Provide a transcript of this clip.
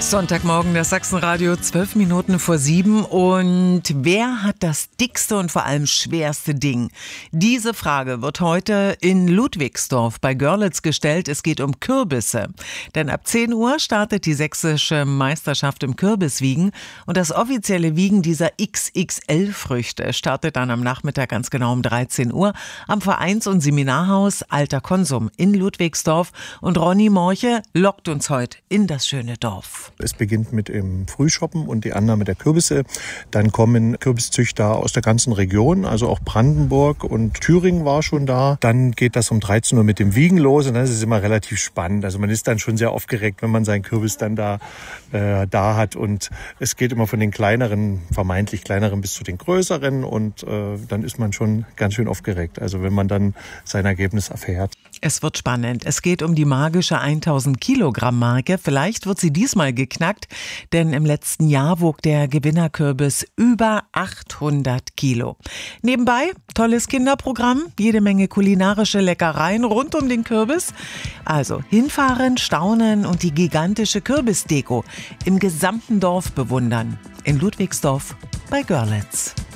Sonntagmorgen, das Sachsenradio, 12 Minuten vor 7. Und wer hat das dickste und vor allem schwerste Ding? Diese Frage wird heute in Ludwigsdorf bei Görlitz gestellt. Es geht um Kürbisse. Denn ab 10 Uhr startet die sächsische Meisterschaft im Kürbiswiegen. Und das offizielle Wiegen dieser XXL-Früchte startet dann am Nachmittag ganz genau um 13 Uhr am Vereins- und Seminarhaus Alter Konsum in Ludwigsdorf. Und Ronny Morche lockt uns heute in das schöne Dorf. Es beginnt mit dem Frühschoppen und die Annahme der Kürbisse. Dann kommen Kürbiszüchter aus der ganzen Region, also auch Brandenburg und Thüringen war schon da. Dann geht das um 13 Uhr mit dem Wiegen los und dann ist es immer relativ spannend. Also man ist dann schon sehr aufgeregt, wenn man seinen Kürbis dann da hat. Und es geht immer von den kleineren, vermeintlich kleineren bis zu den größeren und dann ist man schon ganz schön aufgeregt. Also wenn man dann sein Ergebnis erfährt. Es wird spannend. Es geht um die magische 1000 Kilogramm Marke. Vielleicht wird sie diesmal geknackt, denn im letzten Jahr wog der Gewinnerkürbis über 800 Kilo. Nebenbei tolles Kinderprogramm, jede Menge kulinarische Leckereien rund um den Kürbis. Also hinfahren, staunen und die gigantische Kürbisdeko im gesamten Dorf bewundern. In Ludwigsdorf bei Görlitz.